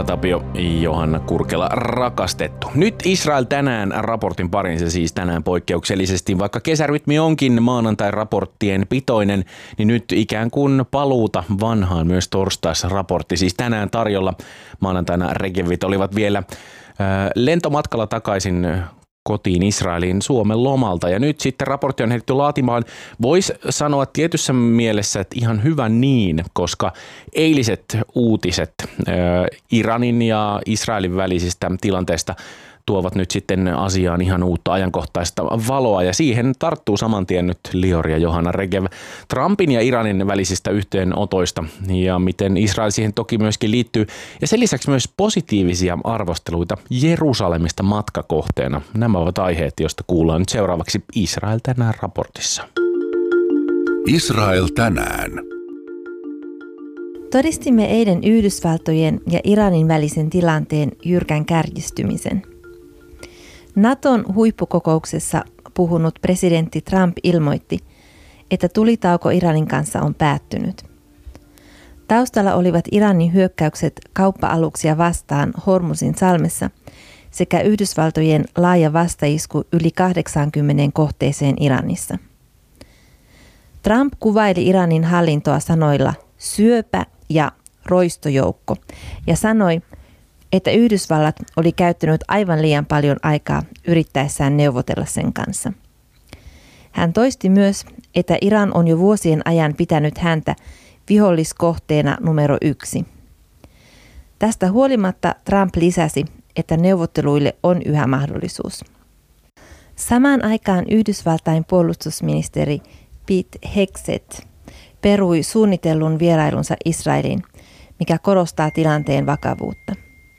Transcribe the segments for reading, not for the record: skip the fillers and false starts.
Tapio, Johanna Kurkela, rakastettu. Nyt Israel tänään raportin parin, se siis tänään poikkeuksellisesti. Vaikka kesärytmi onkin maanantai-raporttien pitoinen, niin nyt ikään kuin paluuta vanhaan myös torstaissa raportti. Siis tänään tarjolla maanantaina Regevit olivat vielä lentomatkalla takaisin kotiin Israeliin Suomen lomalta. Ja nyt sitten raportti on ehditty laatimaan. Voisi sanoa tietyssä mielessä, että ihan hyvä niin, koska eiliset uutiset Iranin ja Israelin välisistä tilanteista tuovat nyt sitten asiaan ihan uutta ajankohtaista valoa, ja siihen tarttuu saman tien nyt Lior ja Johanna Regev Trumpin ja Iranin välisistä yhteenotoista ja miten Israel siihen toki myöskin liittyy, ja sen lisäksi myös positiivisia arvosteluita Jerusalemista matkakohteena. Nämä ovat aiheet, joista kuullaan nyt seuraavaksi Israel tänään raportissa. Israel tänään. Todistimme eilen Yhdysvaltojen ja Iranin välisen tilanteen jyrkän kärjistymisen. Naton huippukokouksessa puhunut presidentti Trump ilmoitti, että tulitauko Iranin kanssa on päättynyt. Taustalla olivat Iranin hyökkäykset kauppa-aluksia vastaan Hormuzin salmessa sekä Yhdysvaltojen laaja vastaisku yli 80 kohteeseen Iranissa. Trump kuvaili Iranin hallintoa sanoilla syöpä ja roistojoukko ja sanoi, että Yhdysvallat oli käyttänyt aivan liian paljon aikaa yrittäessään neuvotella sen kanssa. Hän toisti myös, että Iran on jo vuosien ajan pitänyt häntä viholliskohteena numero 1. Tästä huolimatta Trump lisäsi, että neuvotteluille on yhä mahdollisuus. Samaan aikaan Yhdysvaltain puolustusministeri Pete Hegseth perui suunnitellun vierailunsa Israeliin, mikä korostaa tilanteen vakavuutta.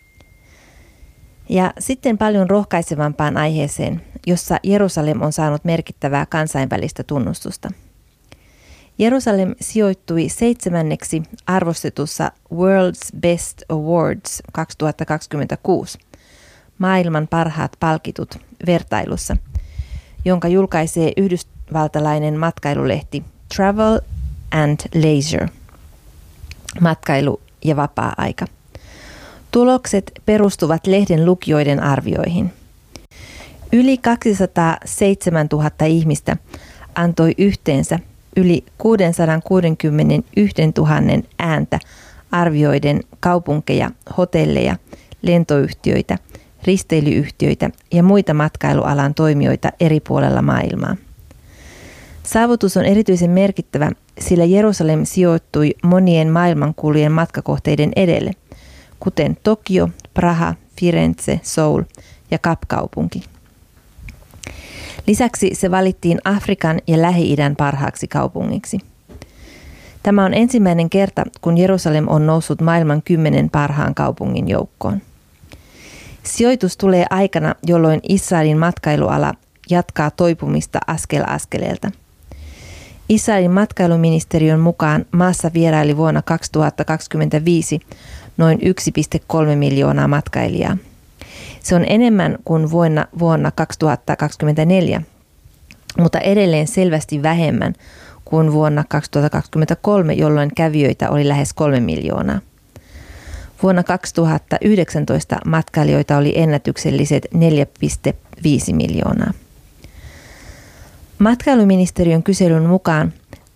Ja sitten paljon rohkaisevampaan aiheeseen, jossa Jerusalem on saanut merkittävää kansainvälistä tunnustusta. Jerusalem sijoittui 7. arvostetussa World's Best Awards 2026, maailman parhaat palkitut vertailussa, jonka julkaisee yhdysvaltalainen matkailulehti Travel and Leisure, matkailu ja vapaa-aika. Tulokset perustuvat lehden lukijoiden arvioihin. Yli 207 000 ihmistä antoi yhteensä yli 661 000 ääntä arvioiden kaupunkeja, hotelleja, lentoyhtiöitä, risteilyyhtiöitä ja muita matkailualan toimijoita eri puolella maailmaa. Saavutus on erityisen merkittävä, sillä Jerusalem sijoittui monien maailmankuulujen matkakohteiden edelle, kuten Tokio, Praha, Firenze, Seoul ja Kapkaupunki. Lisäksi se valittiin Afrikan ja Lähi-idän parhaaksi kaupungiksi. Tämä on ensimmäinen kerta, kun Jerusalem on noussut maailman 10 parhaan kaupungin joukkoon. Sijoitus tulee aikana, jolloin Israelin matkailuala jatkaa toipumista askel askeleelta. Israelin matkailuministeriön mukaan maassa vieraili vuonna 2025 noin 1,3 miljoonaa matkailijaa. Se on enemmän kuin vuonna 2024, mutta edelleen selvästi vähemmän kuin vuonna 2023, jolloin kävijöitä oli lähes 3 miljoonaa. Vuonna 2019 matkailijoita oli ennätykselliset 4,5 miljoonaa. Matkailuministeriön kyselyn mukaan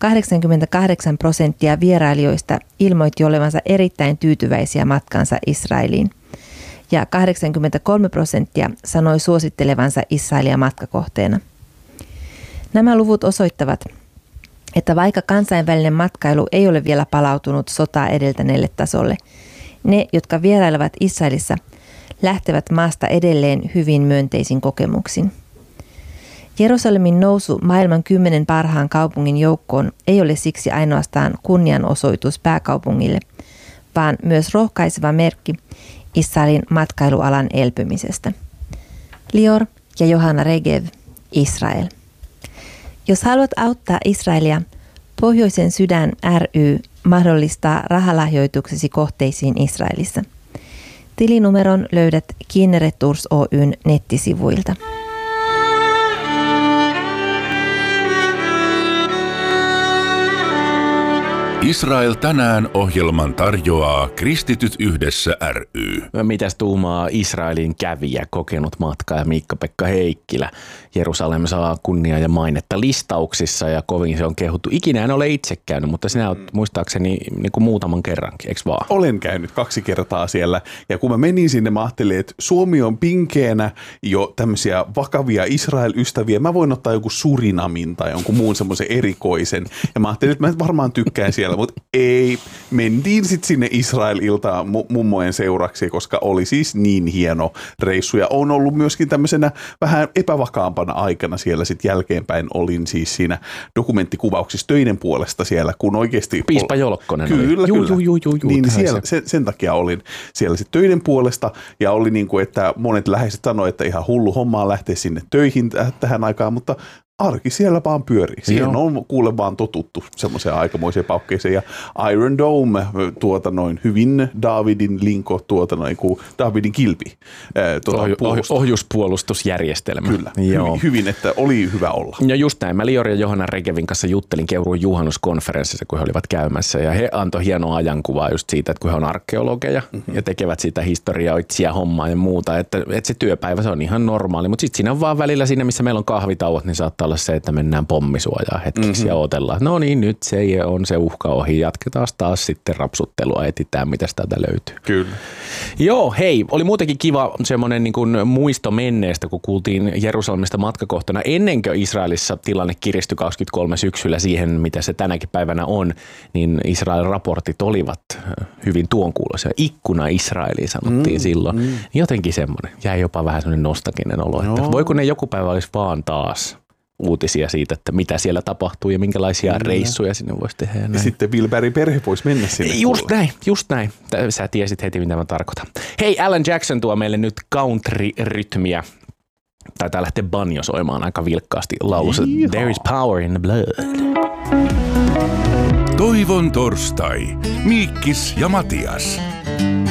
88% vierailijoista ilmoitti olevansa erittäin tyytyväisiä matkansa Israeliin ja 83% sanoi suosittelevansa Israelia matkakohteena. Nämä luvut osoittavat, että vaikka kansainvälinen matkailu ei ole vielä palautunut sotaa edeltäneelle tasolle, ne, jotka vierailevat Israelissa, lähtevät maasta edelleen hyvin myönteisin kokemuksin. Jerusalemin nousu maailman 10 parhaan kaupungin joukkoon ei ole siksi ainoastaan kunnianosoitus pääkaupungille, vaan myös rohkaiseva merkki Israelin matkailualan elpymisestä. Lior ja Johanna Regev, Israel. Jos haluat auttaa Israelia, Pohjoisen sydän ry mahdollistaa rahalahjoituksesi kohteisiin Israelissa. Tilinumeron löydät Kinneret Tours Oyn nettisivuilta. Israel tänään -ohjelman tarjoaa Kristityt yhdessä ry. Mitäs tuumaa Israelin kävijä, kokenut matkaaja Miikka-Pekka Heikkilä? Jerusalem saa kunniaa ja mainetta listauksissa ja kovin se on kehuttu. Ikinä en ole itse käynyt, mutta sinä olet muistaakseni niin kuin muutaman kerrankin, eikö vaan? Olen käynyt 2 kertaa siellä ja kun mä menin sinne, mä ajattelin, että Suomi on pinkeänä jo tämmöisiä vakavia Israel-ystäviä. Mä voin ottaa joku Surinamin tai jonkun muun semmoisen erikoisen ja mä ajattelin, että mä varmaan tykkään siellä, mutta ei. Mentiin sitten sinne Israel-iltaan mummojen seuraksi, koska oli siis niin hieno reissu ja on ollut myöskin tämmöisenä vähän epävakaampana aikana siellä sitten jälkeenpäin. Olin siis siinä dokumenttikuvauksissa töiden puolesta siellä, kun oikeasti... Piispa Jolkkonen kyllä, oli. Niin siellä, sen takia olin siellä sitten töiden puolesta ja oli niin kuin, että monet läheiset sanoivat, että ihan hullu hommaa lähteä sinne töihin tähän aikaan, mutta arki siellä vaan pyörii. Siihen on kuule vaan totuttu semmoiseen aikamoiseen paukkeeseen. Ja Iron Dome, hyvin Daavidin linko, kuin Daavidin kilpi. Ohjuspuolustusjärjestelmä. Kyllä, hyvin, että oli hyvä olla. Ja just näin. Mä Lior ja Johanna Regevin kanssa juttelin Keuruun juhannuskonferenssissa, kun he olivat käymässä. Ja he antoi hienoa ajankuvaa just siitä, että kun he on arkeologeja ja tekevät sitä historioitsija hommaa ja muuta, että se työpäivä se on ihan normaali. Mutta sitten siinä on vaan välillä siinä, missä meillä on kahvitauot, niin saattaa olla se, että mennään pommisuojaa hetkeksi ja otellaan. No niin, nyt se on se uhka ohi. Jatketaan taas sitten rapsuttelua, etsitään mitä täältä löytyy. Kyllä. Joo, hei, oli muutenkin kiva semmoinen niin kuin muisto menneestä, kun kuultiin Jerusalemista matkakohtana. Ennen kuin Israelissa tilanne kiristyi 23 syksyllä siihen, mitä se tänäkin päivänä on, niin Israelin raportit olivat hyvin tuonkuuloisia. Ikkuna Israeliin sanottiin silloin. Jotenkin semmoinen. Jäi jopa vähän semmoinen nostalginen olo, että voiko ne joku päivä olisi vaan taas uutisia siitä, että mitä siellä tapahtuu ja minkälaisia reissuja sinne voisi tehdä. Ja sitten Wilberin perhe voisi mennä sinne. Just näin. Sä tiesit heti, mitä mä tarkoitan. Hei, Alan Jackson tuo meille nyt country-rytmiä. Taitaa lähteä banjo soimaan aika vilkkaasti laulussa. There is power in the blood. Toivon torstai. Miikkis ja Matias.